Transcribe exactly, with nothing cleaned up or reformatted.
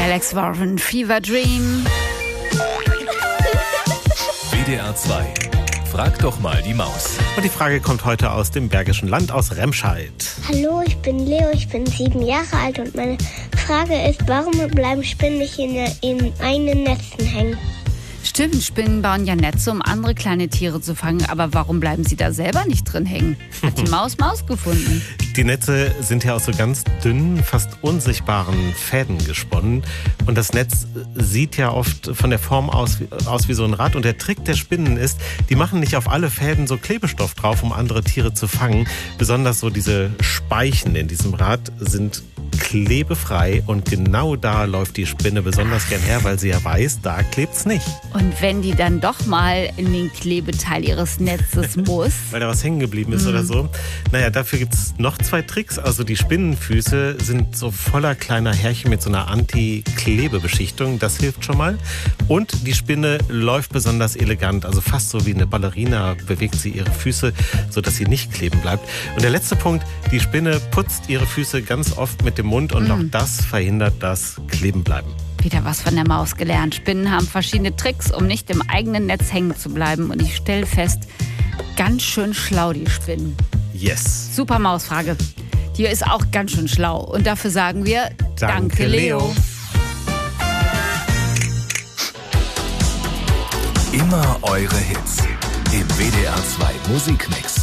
Alex Warren, Fever Dream. W D R zwei. Frag doch mal die Maus. Und die Frage kommt heute aus dem Bergischen Land, aus Remscheid. Hallo, ich bin Leo, ich bin sieben Jahre alt und meine Frage ist, warum bleiben Spinnen nicht in, in eigenen Netzen hängen? Stimmt, Spinnen bauen ja Netze, um andere kleine Tiere zu fangen. Aber warum bleiben sie da selber nicht drin hängen? Hat die Maus Maus gefunden? Die Netze sind ja aus so ganz dünnen, fast unsichtbaren Fäden gesponnen. Und das Netz sieht ja oft von der Form aus, aus wie so ein Rad. Und der Trick der Spinnen ist, die machen nicht auf alle Fäden so Klebestoff drauf, um andere Tiere zu fangen. Besonders so diese Speichen in diesem Rad sind klebefrei. Und genau da läuft die Spinne besonders gern her, weil sie ja weiß, da klebt's nicht. Und wenn die dann doch mal in den Klebeteil ihres Netzes muss? Weil da was hängen geblieben ist mm. oder so. Naja, dafür gibt's noch zwei Tricks. Also die Spinnenfüße sind so voller kleiner Härchen mit so einer Anti-Klebebeschichtung. Das hilft schon mal. Und die Spinne läuft besonders elegant. Also fast so wie eine Ballerina bewegt sie ihre Füße, sodass sie nicht kleben bleibt. Und der letzte Punkt, die Spinne putzt ihre Füße ganz oft mit dem Mund. Und mm. auch das verhindert das Klebenbleiben. Wieder was von der Maus gelernt. Spinnen haben verschiedene Tricks, um nicht im eigenen Netz hängen zu bleiben. Und ich stelle fest, ganz schön schlau, die Spinnen. Yes. Super Mausfrage. Die ist auch ganz schön schlau. Und dafür sagen wir Danke, Danke Leo. Leo. Immer eure Hits im W D R zwei Musikmix.